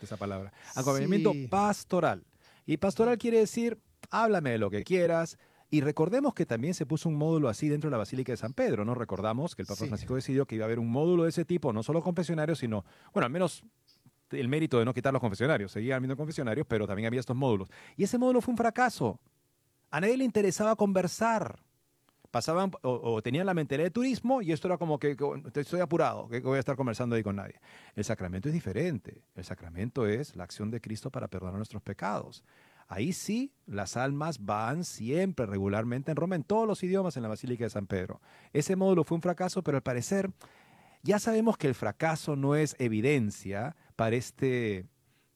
esa palabra. Acompañamiento Sí, pastoral. Y pastoral quiere decir, háblame de lo que quieras. Y recordemos que también se puso un módulo así dentro de la Basílica de San Pedro, ¿no? Recordamos que el Papa sí, Francisco decidió que iba a haber un módulo de ese tipo, no solo confesionarios, sino, bueno, al menos el mérito de no quitar los confesionarios, seguían habiendo confesionarios, pero también había estos módulos. Y ese módulo fue un fracaso. A nadie le interesaba conversar. Pasaban o tenían la mentalidad de turismo y esto era como que estoy apurado, que voy a estar conversando ahí con nadie. El sacramento es diferente. El sacramento es la acción de Cristo para perdonar nuestros pecados. Ahí sí, las almas van siempre, regularmente en Roma, en todos los idiomas, en la Basílica de San Pedro. Ese módulo fue un fracaso, pero al parecer ya sabemos que el fracaso no es evidencia para este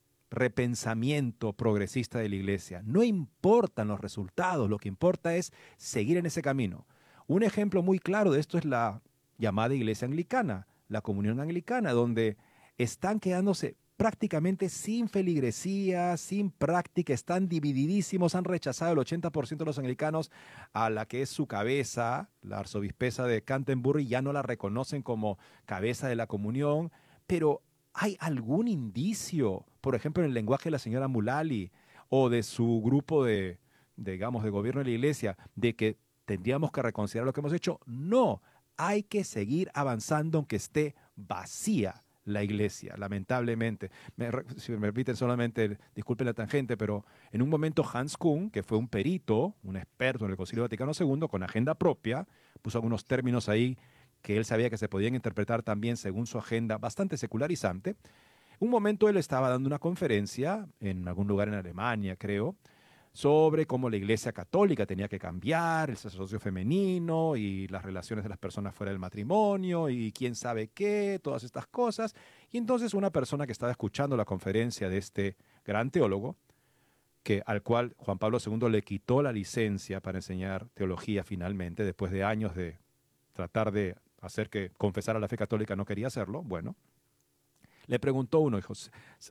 repensamiento progresista de la iglesia. No importan los resultados, lo que importa es seguir en ese camino. Un ejemplo muy claro de esto es la llamada iglesia anglicana, la comunión anglicana, donde están quedándose prácticamente sin feligresía, sin práctica, están divididísimos, han rechazado el 80% de los anglicanos a la que es su cabeza, la arzobispesa de Canterbury, ya no la reconocen como cabeza de la comunión, pero ¿hay algún indicio, por ejemplo, en el lenguaje de la señora Mulali o de su grupo digamos, de gobierno de la iglesia, de que tendríamos que reconsiderar lo que hemos hecho? No, hay que seguir avanzando aunque esté vacía la iglesia, lamentablemente. Si me permiten solamente, disculpen la tangente, pero en un momento Hans Kuhn, que fue un perito, un experto en el Concilio Vaticano II, con agenda propia, puso algunos términos ahí que él sabía que se podían interpretar también según su agenda bastante secularizante. Un momento él estaba dando una conferencia en algún lugar en Alemania, creo, sobre cómo la Iglesia Católica tenía que cambiar, el sacerdocio femenino y las relaciones de las personas fuera del matrimonio y quién sabe qué, todas estas cosas. Y entonces una persona que estaba escuchando la conferencia de este gran teólogo, al cual Juan Pablo II le quitó la licencia para enseñar teología finalmente, después de años de tratar de hacer que confesara la fe católica, no quería hacerlo, bueno, le preguntó uno, dijo,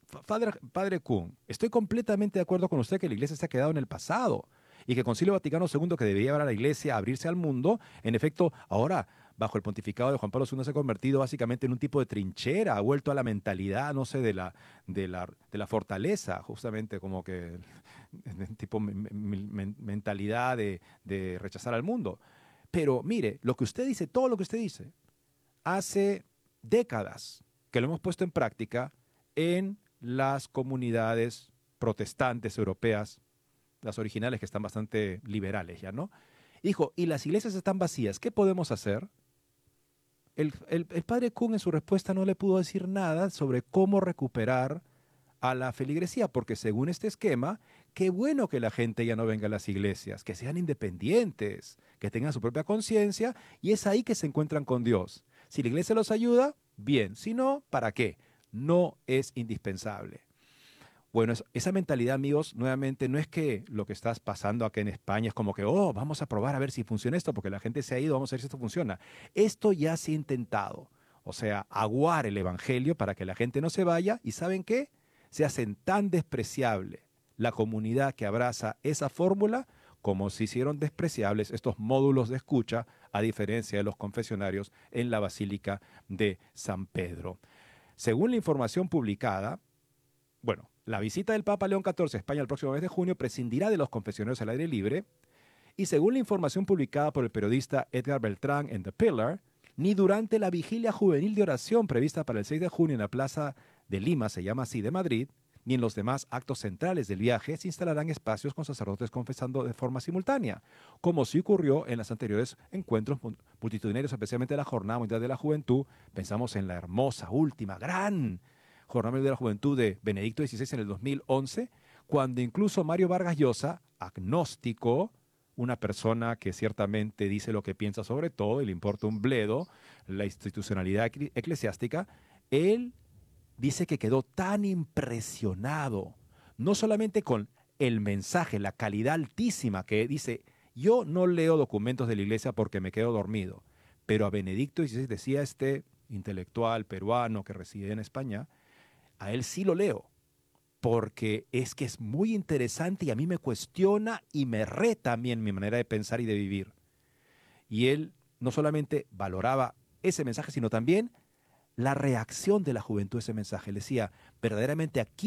Padre Kuhn, estoy completamente de acuerdo con usted que la iglesia se ha quedado en el pasado y que el Concilio Vaticano II, que debía llevar a la iglesia a abrirse al mundo, en efecto, ahora, bajo el pontificado de Juan Pablo II, se ha convertido básicamente en un tipo de trinchera, ha vuelto a la mentalidad, no sé, de la fortaleza, justamente como que tipo mentalidad de rechazar al mundo. Pero mire, lo que usted dice, todo lo que usted dice, hace décadas que lo hemos puesto en práctica en las comunidades protestantes europeas, las originales que están bastante liberales ya, ¿no? Dijo, y las iglesias están vacías, ¿qué podemos hacer? El padre Kuhn en su respuesta no le pudo decir nada sobre cómo recuperar a la feligresía, porque según este esquema, qué bueno que la gente ya no venga a las iglesias, que sean independientes, que tengan su propia conciencia, y es ahí que se encuentran con Dios. Si la iglesia los ayuda, bien, si no, ¿para qué? No es indispensable. Bueno, esa mentalidad, amigos, nuevamente, no es que lo que estás pasando acá en España es como que, oh, vamos a probar a ver si funciona esto, porque la gente se ha ido, vamos a ver si esto funciona. Esto ya se ha intentado. O sea, aguar el evangelio para que la gente no se vaya y ¿saben qué? Se hacen tan despreciable la comunidad que abraza esa fórmula como se hicieron despreciables estos módulos de escucha, a diferencia de los confesionarios en la Basílica de San Pedro. Según la información publicada, bueno, la visita del Papa León XIV a España el próximo mes de junio prescindirá de los confesionarios al aire libre y según la información publicada por el periodista Edgar Beltrán en The Pillar, ni durante la vigilia juvenil de oración prevista para el 6 de junio en la Plaza de Lima, se llama así, de Madrid, ni en los demás actos centrales del viaje se instalarán espacios con sacerdotes confesando de forma simultánea, como sí ocurrió en los anteriores encuentros multitudinarios, especialmente la Jornada Mundial de la Juventud. Pensamos en la hermosa, última, gran Jornada Mundial de la Juventud de Benedicto XVI en el 2011, cuando incluso Mario Vargas Llosa, agnóstico, una persona que ciertamente dice lo que piensa sobre todo y le importa un bledo la institucionalidad eclesiástica, él dice que quedó tan impresionado, no solamente con el mensaje, la calidad altísima que dice, yo no leo documentos de la iglesia porque me quedo dormido, pero a Benedicto XVI decía este intelectual peruano que reside en España, a él sí lo leo, porque es que es muy interesante y a mí me cuestiona y me reta también mi manera de pensar y de vivir. Y él no solamente valoraba ese mensaje, sino también la reacción de la juventud a ese mensaje. Él decía, verdaderamente aquí